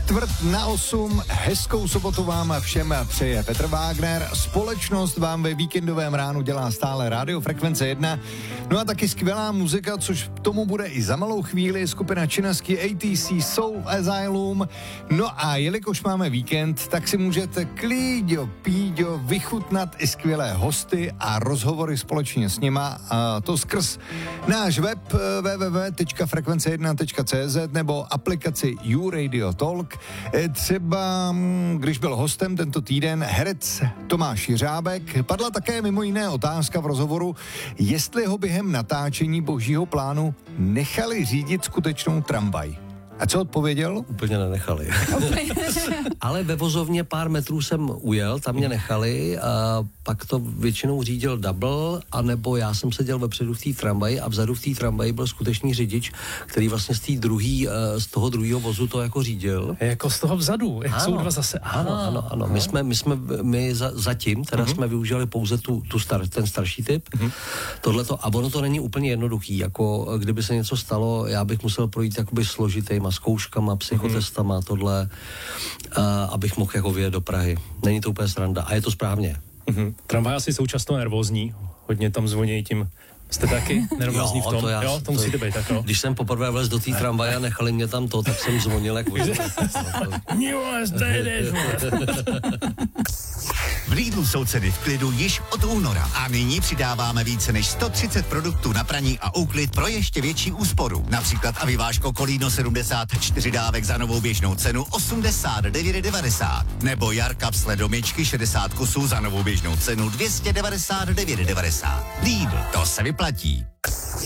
7:45, hezkou sobotu vám všem přeje Petr Wagner. Společnost vám ve víkendovém ránu dělá stále Radio Frekvence 1. No a taky skvělá muzika, což tomu bude i za malou chvíli, skupina Činasky ATC Soul Asylum. No a jelikož máme víkend, tak si můžete klíďo, píďo vychutnat i skvělé hosty a rozhovory společně s nima. A to skrz náš web www.frekvence1.cz nebo aplikaci YouRadio Talk. Třeba, když byl hostem tento týden herec Tomáš Jiřábek, padla také mimo jiné otázka v rozhovoru, jestli ho během natáčení Božího plánu nechali řídit skutečnou tramvaj. A co odpověděl? Úplně nenechali. Ale ve vozovně pár metrů jsem ujel, tam mě nechali, a pak to většinou řídil double, anebo já jsem seděl vepředu v té tramvaji a vzadu v té tramvaji byl skutečný řidič, který vlastně z toho druhého vozu to jako řídil. Jako z toho vzadu, jak jsou dva zase. Ano. My zatím jsme využili pouze ten starší typ. Tohleto, a ono to není úplně jednoduchý, jako kdyby se něco stalo, já bych musel projít jakoby složitýma zkouškama, psychotestama, tohle, abych mohl jako vyjet do Prahy. Není to úplně sranda a je to správně. Tramvaj asi jsou často nervózní, hodně tam zvoní tím. Jste taky nervózní v tom? To musíte být tak, jo. Když jsem poprvé vlez do té tramvaje a nechali mě tam tak jsem zvonil jak V Lidlu jsou ceny v klidu již od února a nyní přidáváme více než 130 produktů na praní a úklid pro ještě větší úsporu. Například Aviváško Kolíno 74 dávek za novou běžnou cenu 89,90 nebo Jarka sledomičky 60 kusů za novou běžnou cenu 299,90. Lidl, to se vyplatí.